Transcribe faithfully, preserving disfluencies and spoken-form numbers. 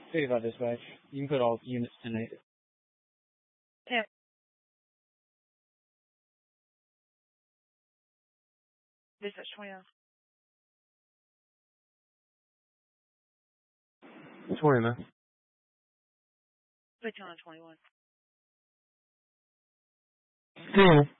fifty-five dispatch. You can put all units tonight. Yeah. Dispatch twenty-one. twenty, man. Put you on twenty-one. twenty.